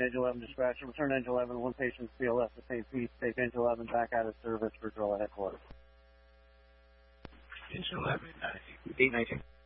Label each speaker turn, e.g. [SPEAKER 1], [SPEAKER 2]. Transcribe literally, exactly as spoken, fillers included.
[SPEAKER 1] Engine eleven dispatcher, return Engine eleven, one patient C L S to Saint Pete, take Engine eleven back out of service for drill at headquarters.
[SPEAKER 2] Engine eleven, eight nineteen.